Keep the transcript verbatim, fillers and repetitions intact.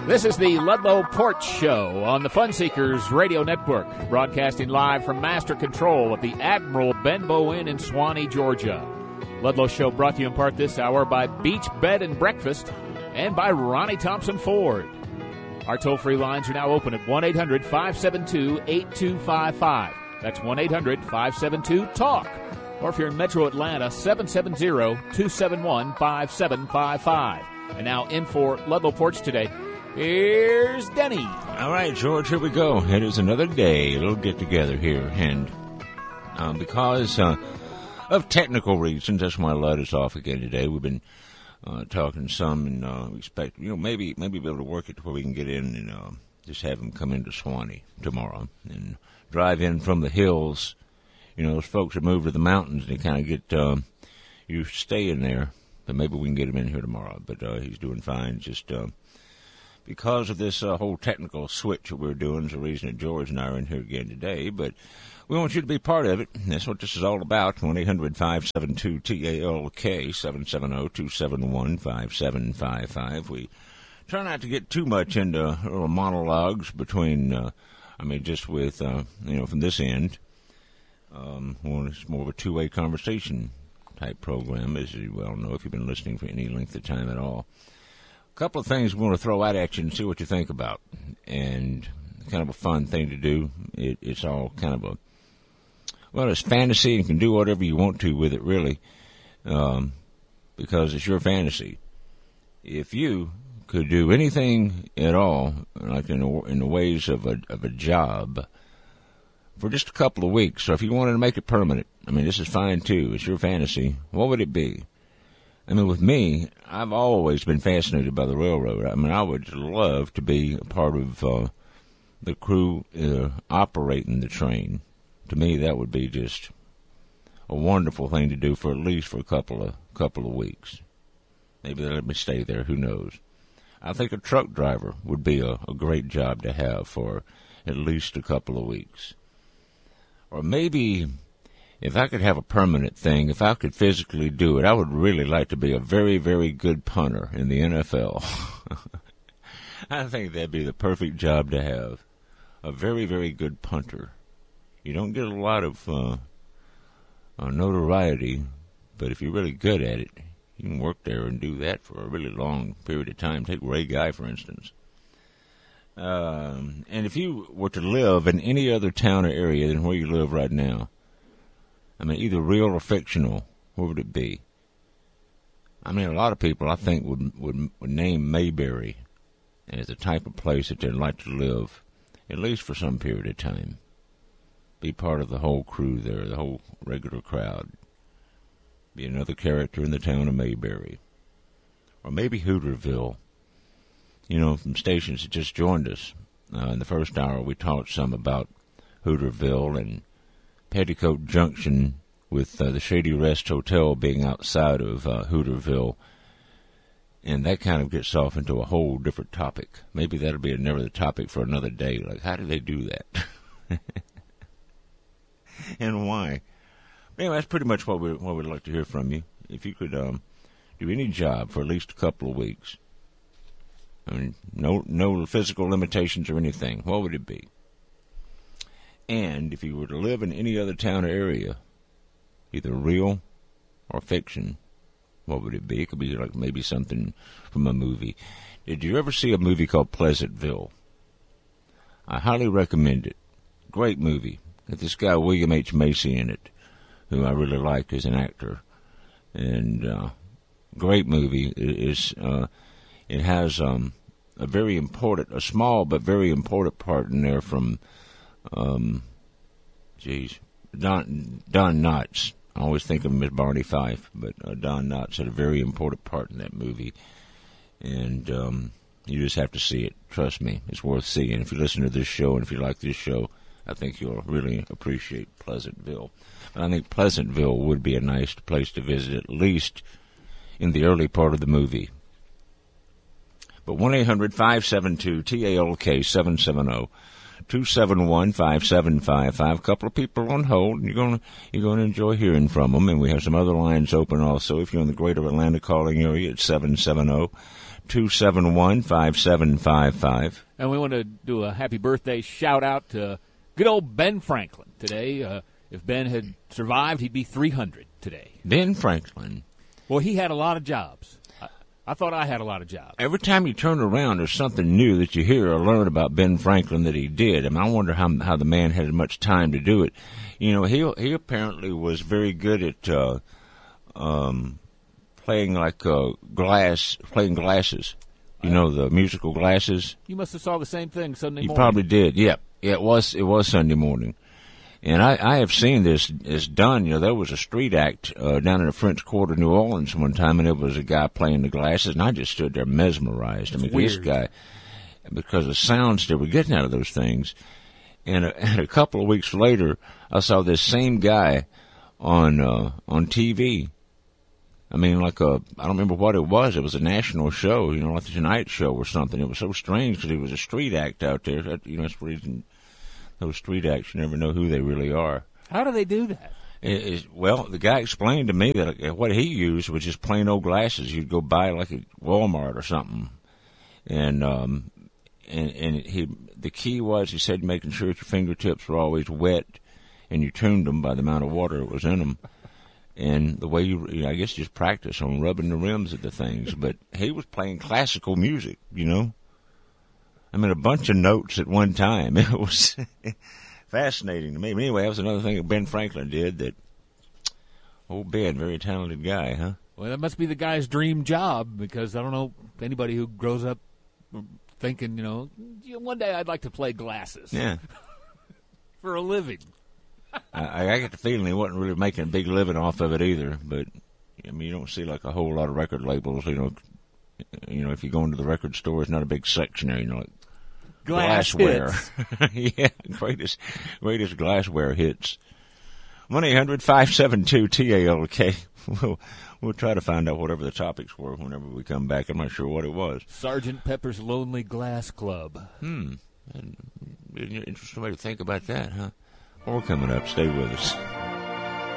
This is the Ludlow Porch Show on the Funseekers Radio Network, broadcasting live from Master Control at the Admiral Benbow Inn in Swanee, Georgia. Ludlow Show brought to you in part this hour by Beach Bed and Breakfast and by Ronnie Thompson Ford. Our toll-free lines are now open at one eight hundred five seven two eight two five five. That's one eight hundred five seven two TALK. Or if you're in Metro Atlanta, seven seven zero two seven one five seven five five. And now in for Ludlow Porch today, here's Denny. All right, George, here we go. It is another day, a little get-together here. And um, because uh, of technical reasons, that's why Lud is off again today. We've been uh, talking some, and uh, we expect, you know, maybe maybe be able to work it to where we can get in and uh, just have him come into Swanee tomorrow and drive in from the hills. You know, those folks that move to the mountains, they kind of get uh, used to staying there. But maybe we can get him in here tomorrow. But uh, he's doing fine. Just uh, because of this uh, whole technical switch that we're doing is the reason that George and I are in here again today. But we want you to be part of it. That's what this is all about. one eight hundred five seven two T A L K, seven seven zero two seven one five seven five five. We try not to get too much into little monologues between, uh, I mean, just with, uh, you know, from this end. Um, well, it's more of a two-way conversation type program, as you well know if you've been listening for any length of time at all. A couple of things we want to throw out at you and see what you think about. And kind of a fun thing to do. It, it's all kind of a, well, it's fantasy and you can do whatever you want to with it, really, um, because it's your fantasy. If you could do anything at all, like in the, in the ways of a of a job, for just a couple of weeks, so if you wanted to make it permanent, I mean, this is fine too, it's your fantasy, what would it be? I mean, with me, I've always been fascinated by the railroad. I mean, I would love to be a part of uh, the crew uh, operating the train. To me, that would be just a wonderful thing to do for at least for a couple of couple of weeks. Maybe they'll let me stay there, who knows? I think a truck driver would be a, a great job to have for at least a couple of weeks. Or maybe if I could have a permanent thing, if I could physically do it, I would really like to be a very, very good punter in the N F L. I think that'd be the perfect job to have. A very, very good punter. You don't get a lot of uh, uh, notoriety, but if you're really good at it, you can work there and do that for a really long period of time. Take Ray Guy, for instance. Um, and if you were to live in any other town or area than where you live right now, I mean, either real or fictional, where would it be? I mean, a lot of people, I think, would would, would name Mayberry as the type of place that they'd like to live, at least for some period of time. Be part of the whole crew there, the whole regular crowd. Be another character in the town of Mayberry. Or maybe Hooterville. You know, from stations that just joined us. Uh, in the first hour, we talked some about Hooterville and Petticoat Junction, with uh, the Shady Rest Hotel being outside of uh, Hooterville. And that kind of gets off into a whole different topic. Maybe that'll be another topic for another day. Like, how do they do that? And why? Anyway, that's pretty much what, we, what we'd like to hear from you. If you could um, do any job for at least a couple of weeks. I mean, no no physical limitations or anything. What would it be? And if you were to live in any other town or area, either real or fiction, what would it be? It could be like maybe something from a movie. Did you ever see a movie called Pleasantville? I highly recommend it. Great movie. Got this guy William H. Macy in it, who I really like as an actor. And uh, great movie. It is... Uh, It has um, a very important, a small but very important part in there from, um, geez, Don Don Knotts. I always think of him as Barney Fife, but uh, Don Knotts had a very important part in that movie. And um, you just have to see it. Trust me, it's worth seeing. If you listen to this show and if you like this show, I think you'll really appreciate Pleasantville. But I think Pleasantville would be a nice place to visit, at least in the early part of the movie. But one eight hundred five seven two T A L K, seven seven zero two seven one five seven five five. A couple of people on hold, and you're going to you're going to enjoy hearing from them. And we have some other lines open also. If you're in the greater Atlanta calling area, it's seven seven zero two seven one, five seven five five. And we want to do a happy birthday shout-out to good old Ben Franklin today. Uh, if Ben had survived, he'd be three hundred today. Ben Franklin. Well, he had a lot of jobs. I, I thought I had a lot of jobs. Every time you turn around, there's something new that you hear or learn about Ben Franklin that he did. I mean, I wonder how how the man had as much time to do it. You know, he he apparently was very good at uh, um, playing like uh, glass, playing glasses. You know, the musical glasses. You must have saw the same thing Sunday He morning. probably did. Yeah, yeah, it was it was Sunday morning, and I, I have seen this is done. You know, there was a street act uh, down in the French Quarter, New Orleans, one time, and there was a guy playing the glasses, and I just stood there mesmerized. I mean, weird. this guy, because the sounds they were getting out of those things, and a, and a couple of weeks later, I saw this same guy on uh, on T V. I mean, like a, I don't remember what it was. It was a national show, you know, like the Tonight Show or something. It was so strange because it was a street act out there. That, you know, that's the reason those street acts, you never know who they really are. How do they do that? It, it, well, the guy explained to me that what he used was just plain old glasses you'd go buy like at Walmart or something. And, um, and, and he, the key was, he said, making sure that your fingertips were always wet and you tuned them by the amount of water that was in them. And the way you, you know, I guess just practice on rubbing the rims of the things. But he was playing classical music, you know. I mean, a bunch of notes at one time. It was fascinating to me. But anyway, that was another thing that Ben Franklin did that, old Ben, very talented guy, huh? Well, that must be the guy's dream job, because I don't know anybody who grows up thinking, you know, one day I'd like to play glasses. Yeah. For a living. I, I get the feeling he wasn't really making a big living off of it either. But I mean, you don't see like a whole lot of record labels. You know, you know, if you go into the record store, it's not a big section there. You know, like Glass glassware. Yeah, greatest greatest glassware hits. One eight hundred five seven two T A L K. We'll we'll try to find out whatever the topics were whenever we come back. I'm not sure what it was. Sergeant Pepper's Lonely Glass Club. Hmm. An interesting way to think about that, huh? More coming up. Stay with us.